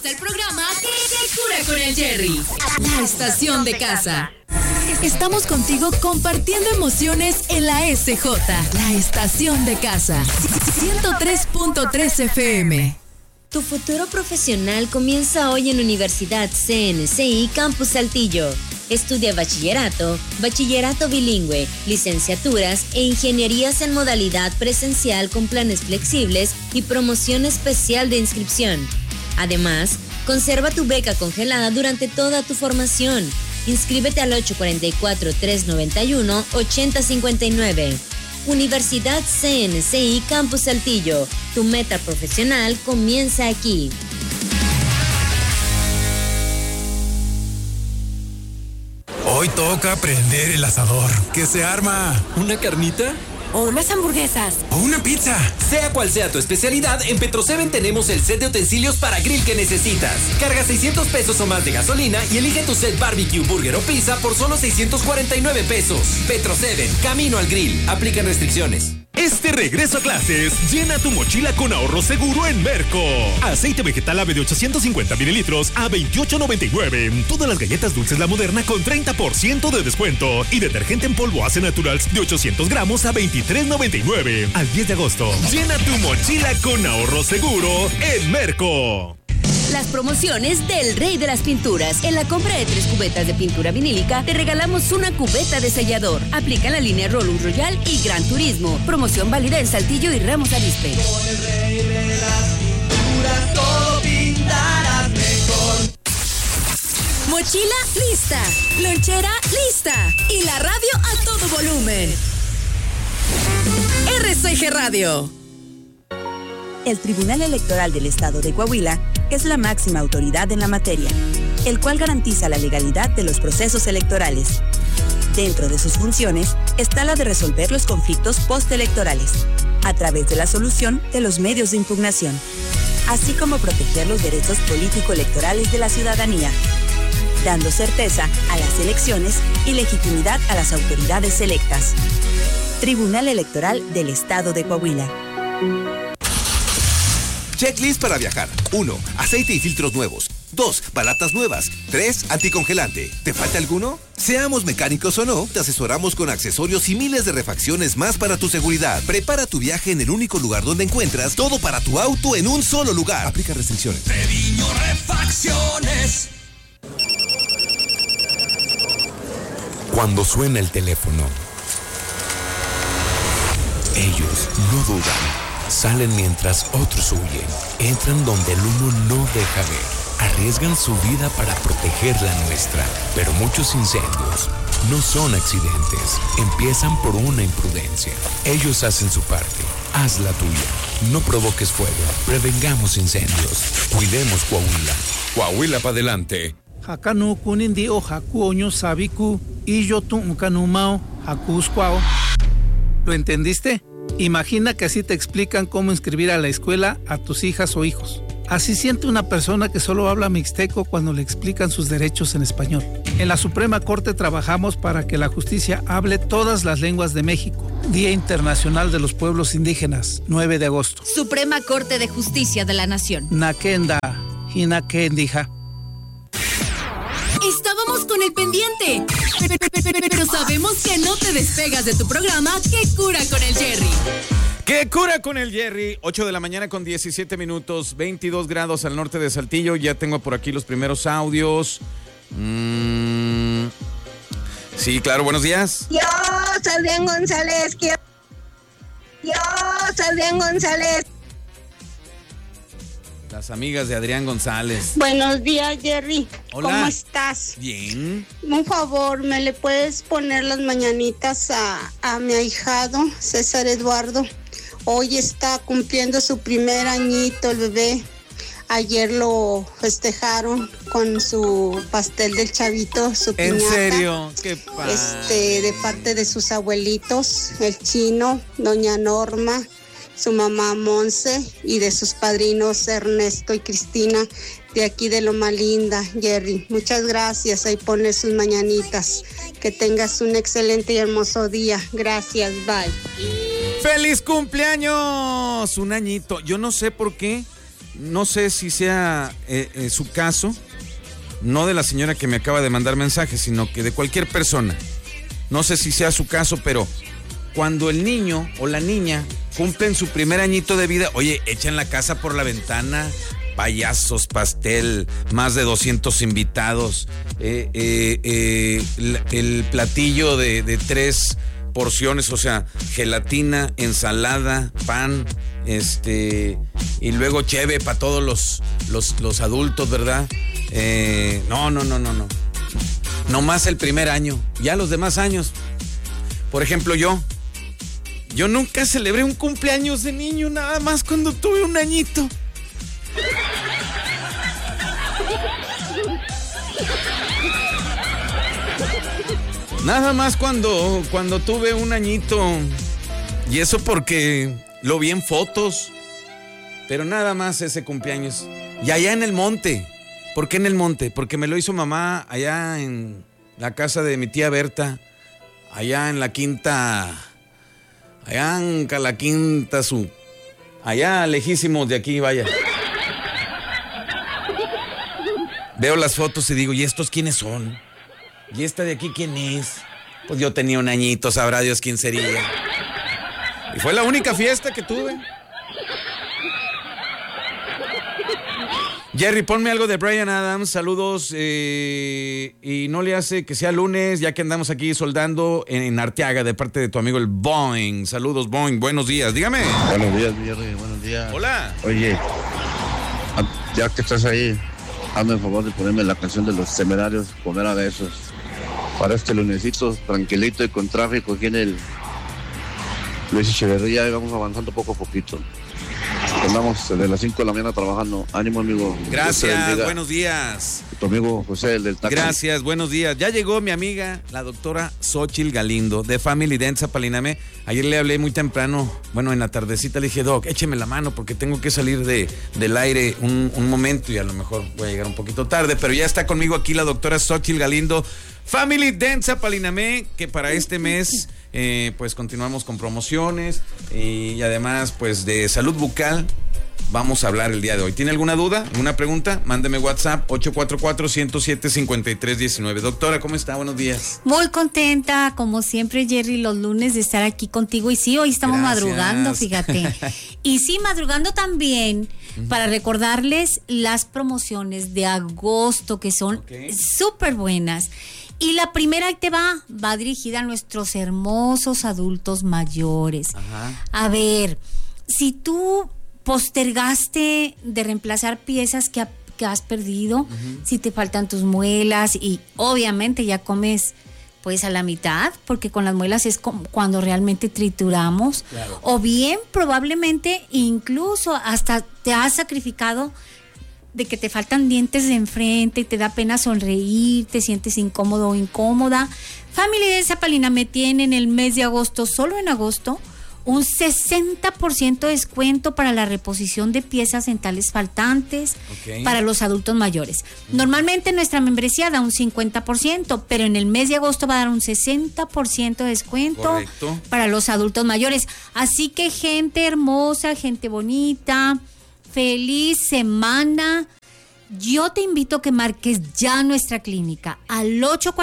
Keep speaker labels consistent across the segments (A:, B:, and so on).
A: El programa ¿Qué cura con el Jerry? La estación de casa. Estamos contigo compartiendo emociones en la SJ, la estación de casa. 103.3 FM.
B: Tu futuro profesional comienza hoy en Universidad CNCI Campus Saltillo. Estudia bachillerato, bachillerato bilingüe, licenciaturas e ingenierías en modalidad presencial con planes flexibles y promoción especial de inscripción. Además, conserva tu beca congelada durante toda tu formación. Inscríbete al 844-391-8059. Universidad CNCI Campus Saltillo. Tu meta profesional comienza aquí.
C: Hoy toca prender el asador. ¿Qué se arma?
D: ¿Una carnita?
E: O unas hamburguesas.
C: O una pizza.
D: Sea cual sea tu especialidad, en Petro7 tenemos el set de utensilios para grill que necesitas. Carga 600 pesos o más de gasolina y elige tu set barbecue, burger o pizza por solo 649 pesos. Petro7, camino al grill. Aplican restricciones.
F: Este regreso a clases, llena tu mochila con ahorro seguro en Merco. Aceite vegetal ave de 850 mililitros a $28.99. Todas las galletas dulces La Moderna con 30% de descuento. Y detergente en polvo Ace Naturals de 800 gramos a $23.99. Al 10 de agosto, llena tu mochila con ahorro seguro en Merco.
A: Las promociones del Rey de las Pinturas. En la compra de 3 cubetas de pintura vinílica, te regalamos una cubeta de sellador. Aplica en la línea Rolus Royal y Gran Turismo. Promoción válida en Saltillo y Ramos Arizpe.
G: Con el Rey de las Pinturas todo pintarás mejor.
A: Mochila lista, lonchera lista y la radio a todo volumen. RCG Radio.
H: El Tribunal Electoral del Estado de Coahuila es la máxima autoridad en la materia, el cual garantiza la legalidad de los procesos electorales. Dentro de sus funciones está la de resolver los conflictos postelectorales, a través de la solución de los medios de impugnación, así como proteger los derechos político-electorales de la ciudadanía, dando certeza a las elecciones y legitimidad a las autoridades electas. Tribunal Electoral del Estado de Coahuila.
I: Checklist para viajar. 1. Aceite y filtros nuevos. 2. Balatas nuevas. 3. Anticongelante. ¿Te falta alguno? Seamos mecánicos o no, te asesoramos con accesorios y miles de refacciones más para tu seguridad. Prepara tu viaje en el único lugar donde encuentras todo para tu auto en un solo lugar. Aplica restricciones.
G: Treviño Refacciones.
J: Cuando suena el teléfono, ellos no dudan. Salen mientras otros huyen. Entran donde el humo no deja ver. Arriesgan su vida para proteger la nuestra. Pero muchos incendios no son accidentes. Empiezan por una imprudencia. Ellos hacen su parte. Haz la tuya. No provoques fuego. Prevengamos incendios. Cuidemos Coahuila. Coahuila para adelante.
K: Hakanu kunindi o haku oño sabiku y yo tu unkanumao hakuskwao. ¿Lo entendiste? Imagina que así te explican cómo inscribir a la escuela a tus hijas o hijos. Así siente una persona que solo habla mixteco cuando le explican sus derechos en español. En la Suprema Corte trabajamos para que la justicia hable todas las lenguas de México. Día Internacional de los Pueblos Indígenas, 9 de agosto.
A: Suprema Corte de Justicia de la Nación.
K: Nakenda, Hinakendija.
A: Estábamos con el pendiente, pero sabemos que no te despegas de tu programa ¿Qué cura con el Jerry?
L: ¿Qué cura con el Jerry? 8 de la mañana con 17 minutos, 22 grados al norte de Saltillo. Ya tengo por aquí los primeros audios. Sí, claro, buenos días.
M: Yo, Adrián González. Adrián González.
L: Las amigas de Adrián González.
M: Buenos días, Jerry.
L: Hola.
M: ¿Cómo estás?
L: Bien.
M: Un favor, ¿me le puedes poner las mañanitas a mi ahijado, César Eduardo? Hoy está cumpliendo su primer añito el bebé. Ayer lo festejaron con su pastel del chavito, su piñata.
L: ¿En serio? Qué padre.
M: De parte de sus abuelitos, el Chino, doña Norma, su mamá Monse y de sus padrinos Ernesto y Cristina de aquí de Loma Linda. Jerry, muchas gracias. Ahí ponle sus mañanitas. Que tengas un excelente y hermoso día. Gracias, bye.
L: ¡Feliz cumpleaños! Un añito. Yo no sé por qué no sé si sea su caso, no de la señora que me acaba de mandar mensaje, sino que de cualquier persona. No sé si sea su caso, pero cuando el niño o la niña cumplen su primer añito de vida, oye, echan la casa por la ventana, payasos, pastel, más de 200 invitados, el platillo de 3 porciones, o sea, gelatina, ensalada, pan, y luego cheve para todos los adultos, ¿verdad? No. Nomás el primer año, ya los demás años. Por ejemplo, yo nunca celebré un cumpleaños de niño, nada más cuando tuve un añito. Nada más cuando tuve un añito. Y eso porque lo vi en fotos. Pero nada más ese cumpleaños. Y allá en el monte. ¿Por qué en el monte? Porque me lo hizo mamá allá en la casa de mi tía Berta. Allá en la quinta. Allá en la quinta allá lejísimos de aquí, vaya. Veo las fotos y digo, ¿y estos quiénes son? ¿Y esta de aquí quién es? Pues yo tenía un añito, sabrá Dios quién sería. Y fue la única fiesta que tuve. Jerry, ponme algo de Bryan Adams, saludos, y no le hace que sea lunes, ya que andamos aquí soldando en Arteaga, de parte de tu amigo el Boing. Saludos, Boing, buenos días, dígame.
E: Buenos días, Jerry, buenos días.
L: Hola.
E: Oye, ya que estás ahí, hazme el favor de ponerme la canción de Los Temerarios, Comer a Besos, para este lunesito tranquilito y con tráfico aquí en el Luis Echeverría, y vamos avanzando poco a poquito. Andamos desde las 5 de la mañana trabajando. Ánimo, amigo.
L: Gracias, buenos días.
E: Tu amigo José, el del taxi.
L: Gracias, buenos días. Ya llegó mi amiga, la doctora Xochitl Galindo, de Family Dance Zapalinamé. Ayer le hablé muy temprano, bueno, en la tardecita le dije, Doc, écheme la mano porque tengo que salir del aire un momento y a lo mejor voy a llegar un poquito tarde, pero ya está conmigo aquí la doctora Xochitl Galindo, Family Dance Zapalinamé, que para este mes... pues continuamos con promociones y además pues de salud bucal vamos a hablar el día de hoy. ¿Tiene alguna duda? ¿Alguna pregunta? Mándeme WhatsApp 844-107-5319. Doctora, ¿cómo está? Buenos días.
N: Muy contenta, como siempre, Jerry, los lunes de estar aquí contigo. Y sí, hoy estamos madrugando, fíjate. Y sí, madrugando también para recordarles las promociones de agosto que son súper buenas. Y la primera ahí te va dirigida a nuestros hermosos adultos mayores. Ajá. A ver, si tú postergaste de reemplazar piezas que has perdido, si te faltan tus muelas y obviamente ya comes pues a la mitad, porque con las muelas es cuando realmente trituramos, claro. O bien probablemente incluso hasta te has sacrificado de que te faltan dientes de enfrente y te da pena sonreír, te sientes incómodo o incómoda. Family de Zapalinamé tiene en el mes de agosto, solo en agosto, un 60% de descuento para la reposición de piezas dentales faltantes para los adultos mayores. Normalmente nuestra membresía da un 50%, pero en el mes de agosto va a dar un 60% de descuento para los adultos mayores. Así que gente hermosa, gente bonita, feliz semana. Yo te invito a que marques ya nuestra clínica al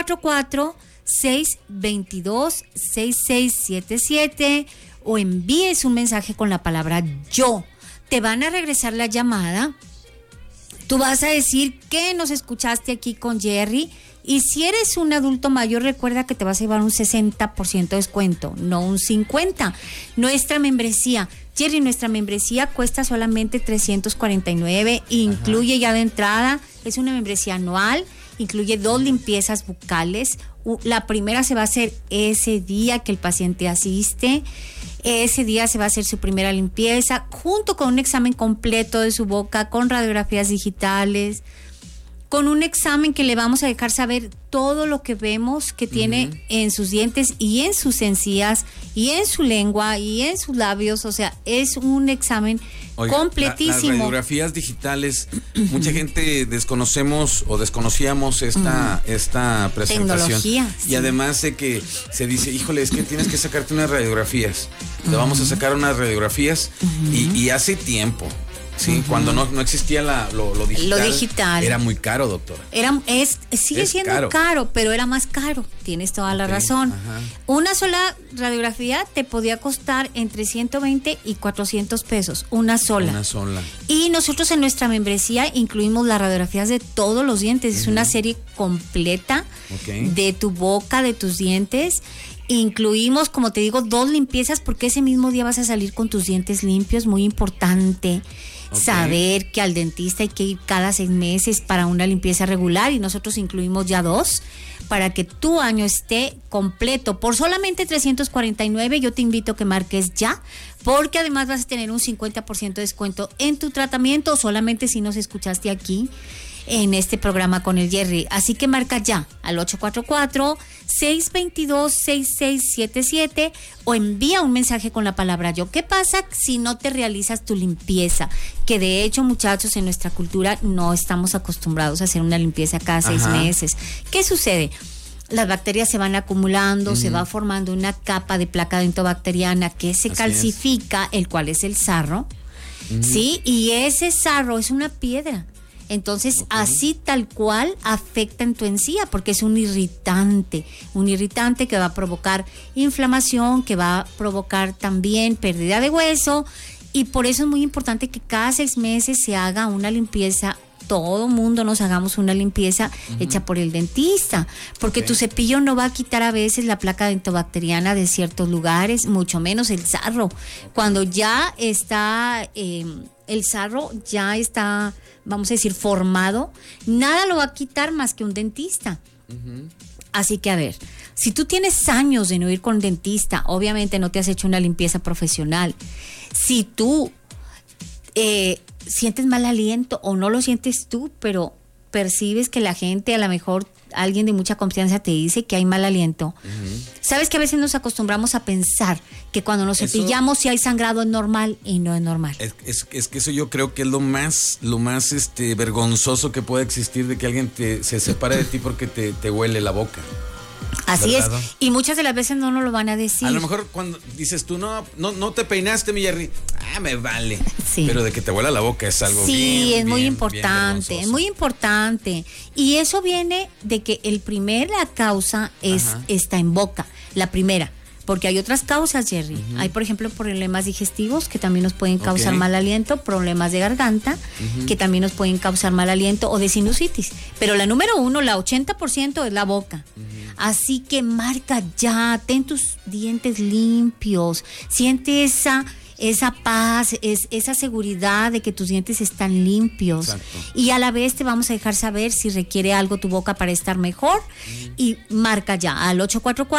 N: 844-622-6677 o envíes un mensaje con la palabra yo. Te van a regresar la llamada. Tú vas a decir que nos escuchaste aquí con Jerry. Y si eres un adulto mayor, recuerda que te vas a llevar un 60% de descuento, no un 50%. Nuestra membresía, Jerry, nuestra membresía cuesta solamente $349, incluye ya de entrada, es una membresía anual, incluye 2 limpiezas bucales. La primera se va a hacer ese día que el paciente asiste. Ese día se va a hacer su primera limpieza, junto con un examen completo de su boca, con radiografías digitales, con un examen que le vamos a dejar saber todo lo que vemos que tiene en sus dientes y en sus encías y en su lengua y en sus labios. O sea, es un examen completísimo.
L: Las radiografías digitales, mucha gente desconocíamos esta presentación.
N: Tecnología.
L: Y además de que se dice, híjole, es que tienes que sacarte unas radiografías. Te vamos a sacar unas radiografías y hace tiempo. Sí, cuando no existía lo digital.
N: Lo digital.
L: Era muy caro, doctora.
N: Sigue siendo caro, pero era más caro. Tienes toda la razón. Ajá. Una sola radiografía te podía costar entre 120 y 400 pesos. Una sola. Y nosotros en nuestra membresía incluimos las radiografías de todos los dientes. Es una serie completa de tu boca, de tus dientes. Incluimos, como te digo, 2 limpiezas porque ese mismo día vas a salir con tus dientes limpios. Muy importante saber que al dentista hay que ir cada 6 meses para una limpieza regular y nosotros incluimos ya 2 para que tu año esté completo. Por solamente 349 yo te invito a que marques ya, porque además vas a tener un 50% de descuento en tu tratamiento, solamente si nos escuchaste aquí en este programa con el Jerry. Así que marca ya al 844-622-6677 o envía un mensaje con la palabra yo. ¿Qué pasa si no te realizas tu limpieza? Que de hecho, muchachos, en nuestra cultura no estamos acostumbrados a hacer una limpieza cada 6 meses. ¿Qué sucede? Las bacterias se van acumulando, se va formando una capa de placa dentobacteriana que se calcifica, el cual es el sarro, ¿sí? Y ese sarro es una piedra. Entonces, así tal cual afecta en tu encía, porque es un irritante que va a provocar inflamación, que va a provocar también pérdida de hueso, y por eso es muy importante que cada 6 meses se haga una limpieza. Todo mundo nos hagamos una limpieza hecha por el dentista, porque tu cepillo no va a quitar a veces la placa dentobacteriana de ciertos lugares, mucho menos el sarro. Cuando ya está el sarro ya está, vamos a decir, formado, nada lo va a quitar más que un dentista. Así que, a ver, si tú tienes años de no ir con un dentista, obviamente no te has hecho una limpieza profesional. Si tú sientes mal aliento o no lo sientes tú, pero percibes que la gente, a lo mejor alguien de mucha confianza te dice que hay mal aliento. Sabes que a veces nos acostumbramos a pensar que cuando nos cepillamos si hay sangrado es normal, y no es normal.
L: Es que eso yo creo que es lo más vergonzoso que puede existir, de que alguien se separe de ti porque te huele la boca.
N: Así ¿verdad? Es, y muchas de las veces no nos lo van a decir.
L: A lo mejor cuando dices tú, no te peinaste, mi Jerry, me vale. Sí. Pero de que te huela la boca es algo
N: es muy importante, es muy importante. Y eso viene de que la causa está en boca, la primera. Porque hay otras causas, Jerry. Hay, por ejemplo, problemas digestivos que también nos pueden causar mal aliento, problemas de garganta que también nos pueden causar mal aliento, o de sinusitis. Pero la número 1, la 80% es la boca. Así que marca ya, ten tus dientes limpios, siente esa paz, esa seguridad de que tus dientes están limpios. Exacto. Y a la vez te vamos a dejar saber si requiere algo tu boca para estar mejor. Y marca ya al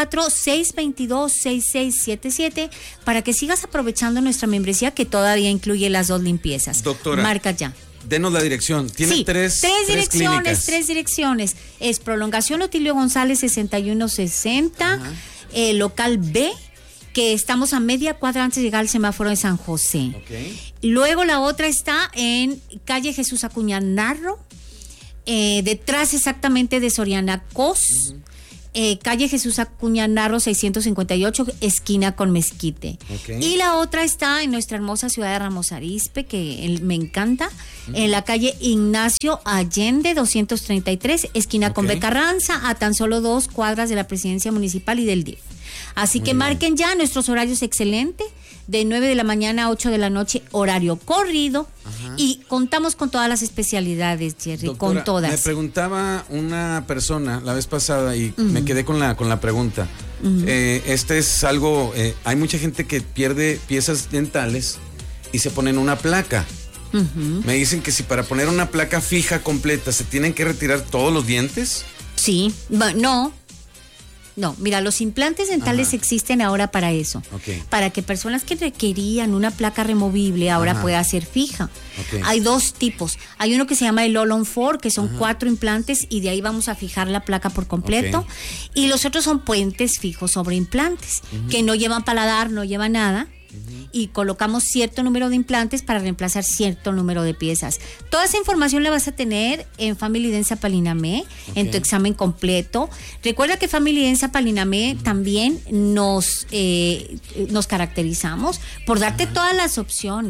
N: 844-622-6677 para que sigas aprovechando nuestra membresía, que todavía incluye las 2 limpiezas.
L: Doctora,
N: marca ya.
L: Denos la dirección. Tiene tres
N: direcciones. Es Prolongación Otilio González 6160, local B, que estamos a media cuadra antes de llegar al semáforo de San José. Luego la otra está en calle Jesús Acuña Narro, detrás exactamente de Soriana Cos. Calle Jesús Acuña Narro 658, esquina con Mezquite. Y la otra está en nuestra hermosa ciudad de Ramos Arizpe, que me encanta, en la calle Ignacio Allende 233, esquina con Becarranza, a tan solo 2 cuadras de la presidencia municipal y del DIF. Así que marquen ya, nuestros horarios excelentes, de 9 de la mañana a 8 de la noche, horario corrido. Y contamos con todas las especialidades, Jerry, doctora, con todas.
L: Me preguntaba una persona la vez pasada y me quedé con la pregunta. Este es algo, hay mucha gente que pierde piezas dentales y se ponen una placa. Me dicen que si para poner una placa fija completa se tienen que retirar todos los dientes.
N: Sí, no, mira, los implantes dentales existen ahora para eso. Para que personas que requerían una placa removible ahora pueda ser fija. Hay 2 tipos. Hay uno que se llama el All-on-4, que son 4 implantes y de ahí vamos a fijar la placa por completo. Y los otros son puentes fijos sobre implantes, que no llevan paladar, no llevan nada. Y colocamos cierto número de implantes para reemplazar cierto número de piezas. Toda esa información la vas a tener en Family Densa Palinamé, en tu examen completo. Recuerda que Family Densa Palinamé también nos caracterizamos por darte todas las opciones.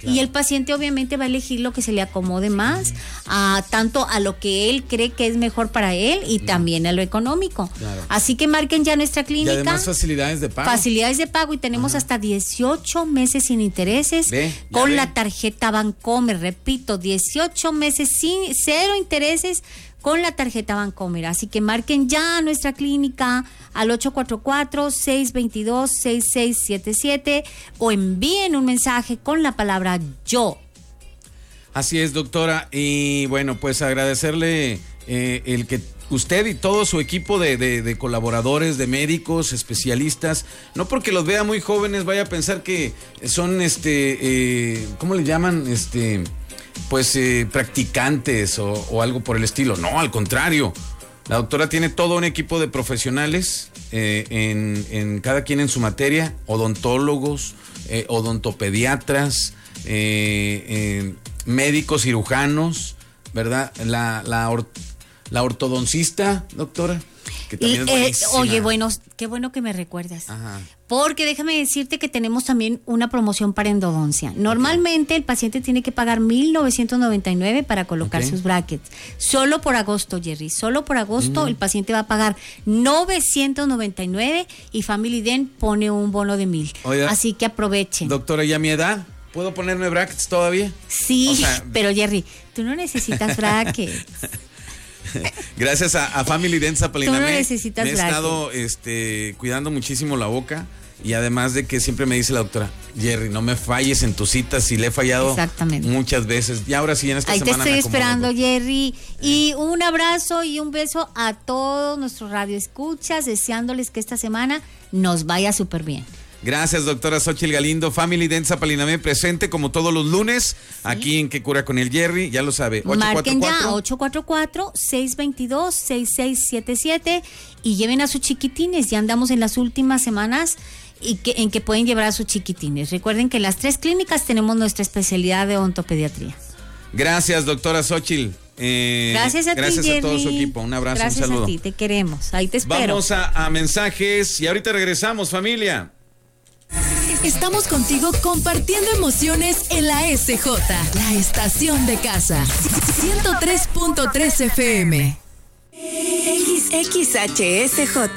N: Y el paciente obviamente va a elegir lo que se le acomode más, tanto a lo que él cree que es mejor para él y también a lo económico. Claro. Así que marquen ya nuestra clínica.
L: Y además facilidades de pago.
N: Facilidades de pago y tenemos hasta 18 meses sin intereses con la tarjeta Bancomer. Repito, 18 meses sin cero intereses con la tarjeta Bancomer. Así que marquen ya a nuestra clínica al 844-622-6677 o envíen un mensaje con la palabra yo.
L: Así es, doctora. Y bueno, pues agradecerle el que usted y todo su equipo de colaboradores, de médicos, especialistas, no porque los vea muy jóvenes vaya a pensar que son ¿cómo le llaman? Pues practicantes o algo por el estilo. No, al contrario. La doctora tiene todo un equipo de profesionales en cada quien en su materia, odontólogos, odontopediatras, médicos cirujanos, ¿verdad? La ortodoncista, doctora, que también es buenísima.
N: Oye, bueno, qué bueno que me recuerdas. Ajá. Porque déjame decirte que tenemos también una promoción para endodoncia. Normalmente el paciente tiene que pagar $1,999 para colocar sus brackets. Solo por agosto, Jerry, solo por agosto el paciente va a pagar $999 y Family Dent pone un bono de $1,000. Oiga, así que aprovechen.
L: Doctora, ¿y a mi edad puedo ponerme brackets todavía?
N: Sí, o sea, pero Jerry, tú no necesitas brackets.
L: Gracias a Family Dent Zapalinamé.
N: Tú no necesitas
L: me he estado cuidando muchísimo la boca y además de que siempre me dice la doctora, Jerry, no me falles en tus citas, si le he fallado muchas veces. Y ahora sí, en esta semana
N: te estoy esperando, Jerry. Y un abrazo y un beso a todos nuestros radioescuchas, deseándoles que esta semana nos vaya súper bien.
L: Gracias, doctora Xochitl Galindo. Family Dent Zapalinamé presente como todos los lunes, aquí en Que Cura con el Jerry, ya lo sabe.
N: Marquen ya 844-622-6677 y lleven a sus chiquitines. Ya andamos en las últimas semanas en que pueden llevar a sus chiquitines. Recuerden que en las 3 clínicas tenemos nuestra especialidad de odontopediatría.
L: Gracias, doctora Xochitl.
N: Gracias a ti,
L: gracias
N: Jerry.
L: A todo su equipo. Un abrazo, un saludo.
N: Gracias a ti, te queremos. Ahí te espero.
L: Vamos a mensajes y ahorita regresamos, familia.
A: Estamos contigo compartiendo emociones en la SJ, la estación de casa. 103.3 FM.
H: XHSJ.